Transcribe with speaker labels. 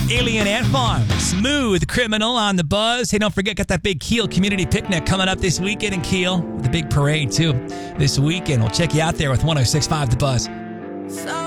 Speaker 1: Alien Ant Farm, Smooth Criminal on the Buzz. Hey, don't forget, got that big Kiel Community Picnic coming up this weekend in Kiel. The big parade, too, this weekend. We'll check you out there with 106.5 The Buzz.